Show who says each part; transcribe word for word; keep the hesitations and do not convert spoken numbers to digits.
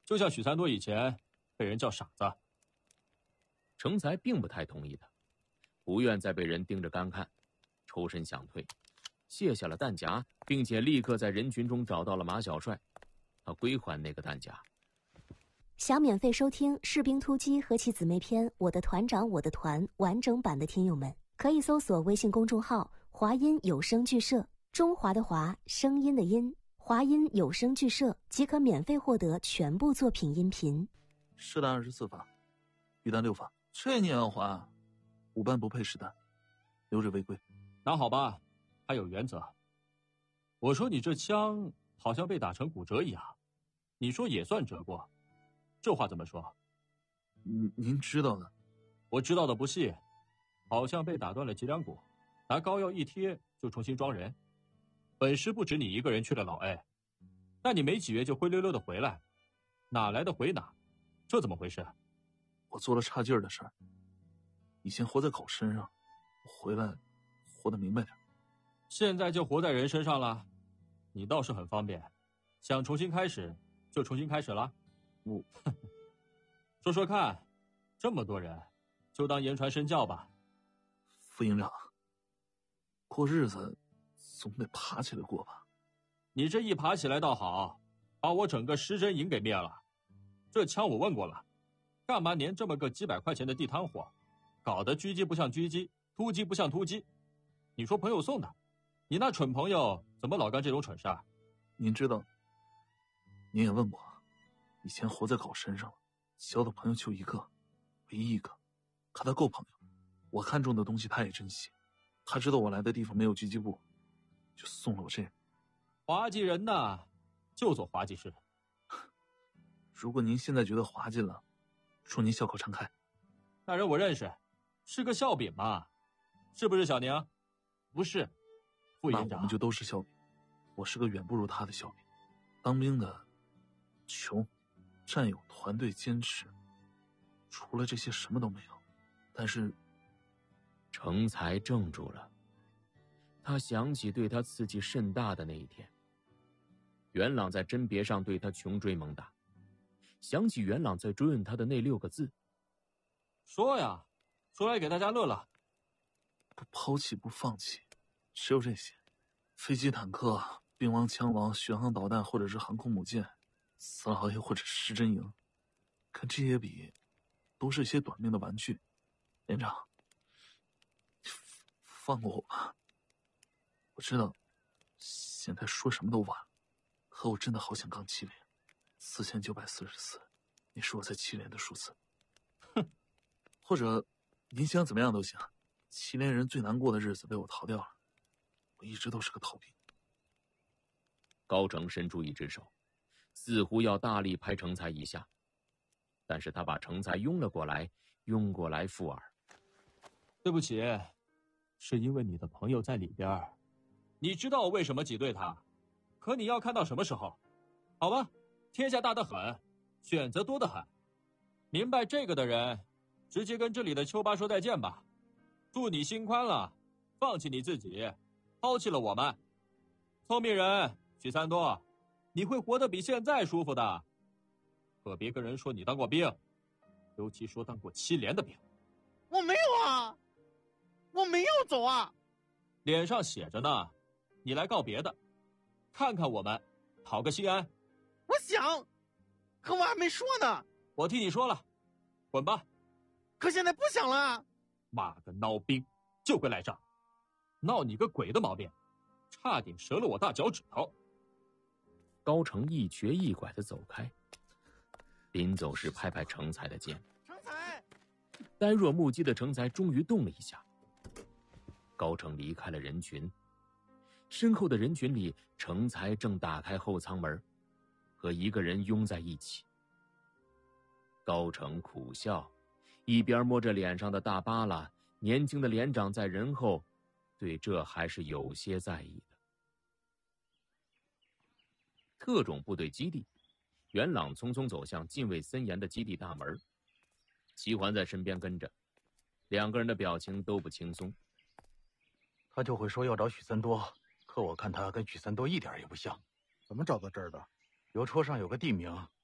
Speaker 1: 就像许三多以前被人叫傻子。
Speaker 2: 成才并不太同意他，不愿再被人盯着干看，抽身想退，卸下了弹夹，并且立刻在人群中找到了马小帅，他归还那个弹夹。
Speaker 3: 想免费收听《士兵突击》和其姊妹篇《我的团长我的团》完整版的听友们，可以搜索微信公众号华音有声剧社，中华的华，声音的音，华音有声剧社，即可免费获得全部作品音频。
Speaker 4: 射弹二十四发，预弹六发，这你也要还？五班不配实弹，留着为贵。
Speaker 1: 那好吧，还有原则。我说你这枪好像被打成骨折一样，你说也算折过，这话怎么说？
Speaker 4: 您您知道的。
Speaker 1: 我知道的不细，好像被打断了脊梁骨，拿膏药一贴就重新装人。本时不止你一个人去了老 A， 但你没几月就灰溜溜的回来，哪来的回哪？这怎么回事？
Speaker 4: 我做了差劲儿的事儿，以前活在狗身上，我回来活得明白点。
Speaker 1: 现在就活在人身上了，你倒是很方便，想重新开始就重新开始了。
Speaker 4: 我
Speaker 1: 说说看，这么多人，就当言传身教吧。
Speaker 4: 副营长，过日子总得爬起来过吧？
Speaker 1: 你这一爬起来倒好，把我整个失真营给灭了。这枪我问过了，干嘛粘这么个几百块钱的地摊货，搞得狙击不像狙击，突击不像突击。你说朋友送的，你那蠢朋友怎么老干这种蠢事儿？
Speaker 4: 您知道，您也问过，以前活在狗身上了，交的朋友就一个，唯一一个，可他够朋友，我看中的东西他也珍惜，他知道我来的地方没有狙击部，就送了我这个。
Speaker 1: 滑稽人呐，就做滑稽事。
Speaker 4: 如果您现在觉得滑稽了，祝您笑口常开。
Speaker 1: 那人我认识，是个笑柄嘛，是不是小宁？不是，副营长。
Speaker 4: 那我们就都是笑柄，我是个远不如他的笑柄。当兵的穷，战友、团队、坚持，除了这些什么都没有。但是
Speaker 2: 成才怔住了，他想起对他刺激甚大的那一天，元朗在甄别上对他穷追猛打，想起元朗在追问他的那六个字。
Speaker 1: 说呀，说来给大家乐乐。
Speaker 4: 不抛弃不放弃，只有这些。飞机坦克、兵王枪王、巡航导弹或者是航空母舰，死老爷或者失真营，跟这些比，都是些短命的玩具。连长，放过我吧。我知道现在说什么都晚了，可我真的好想杠七连。四千九百四十四，你是我在七连的数字。
Speaker 1: 哼，
Speaker 4: 或者您想怎么样都行。七连人最难过的日子被我逃掉了，我一直都是个逃兵。
Speaker 2: 高成伸出一只手，似乎要大力拍成才一下，但是他把成才拥了过来，拥过来附耳。
Speaker 1: 对不起，是因为你的朋友在里边，你知道我为什么挤兑他，可你要看到什么时候？好吧，天下大得很，选择多得很，明白这个的人，直接跟这里的秋八说再见吧。祝你心宽了，放弃你自己，抛弃了我们。聪明人许三多，你会活得比现在舒服的。可别跟人说你当过兵，尤其说当过七连的兵。
Speaker 5: 我没有啊，我没有走啊。
Speaker 1: 脸上写着呢，你来告别的，看看我们，讨个心安。
Speaker 5: 我想，可我还没说呢。
Speaker 1: 我替你说了，滚吧。
Speaker 5: 可现在不想了。
Speaker 1: 妈个孬兵，就会赖账，闹你个鬼的毛病，差点折了我大脚趾头。
Speaker 2: 高成一瘸一拐地走开，临走时拍拍成才的肩。
Speaker 5: 成才，
Speaker 2: 呆若木鸡的成才终于动了一下。高成离开了人群，身后的人群里，成才正打开后舱门，和一个人拥在一起。高成苦笑，一边摸着脸上的大疤瘌，年轻的连长在人后，对这还是有些在意的。特种部队基地，元朗匆匆走向禁卫森严的基地大门，齐环在身边跟着，两个人的表情都不轻松。
Speaker 6: 他就会说要找许三多，可我看他跟许三多一点也不像。
Speaker 7: 怎么找到这儿的？
Speaker 6: 邮戳上有个地名，